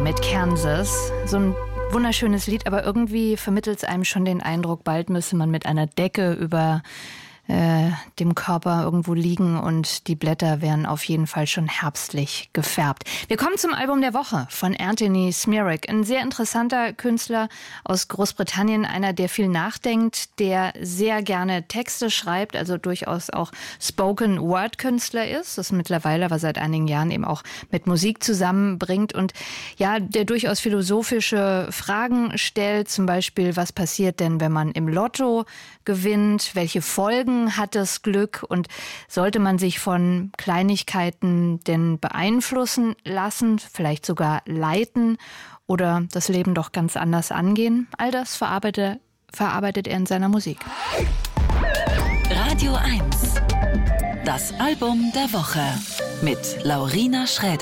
mit Kansas. So ein wunderschönes Lied, aber irgendwie vermittelt es einem schon den Eindruck, bald müsse man mit einer Decke über dem Körper irgendwo liegen und die Blätter wären auf jeden Fall schon herbstlich gefärbt. Wir kommen zum Album der Woche von Anthony Smirak. Ein sehr interessanter Künstler aus Großbritannien, einer, der viel nachdenkt, der sehr gerne Texte schreibt, also durchaus auch Spoken-Word-Künstler ist, das mittlerweile aber seit einigen Jahren eben auch mit Musik zusammenbringt und ja, der durchaus philosophische Fragen stellt, zum Beispiel, was passiert denn, wenn man im Lotto gewinnt, welche Folgen hat das Glück und sollte man sich von Kleinigkeiten denn beeinflussen lassen, vielleicht sogar leiten oder das Leben doch ganz anders angehen? All das verarbeitet er in seiner Musik. Radio 1, das Album der Woche mit Laurina Schräder.